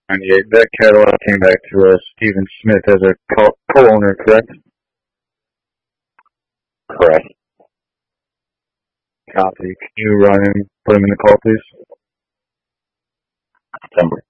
98. That Cadillac came back to Stephen Smith as a co-owner, correct? Correct. Copy. Can you run and put him in the call, please? September.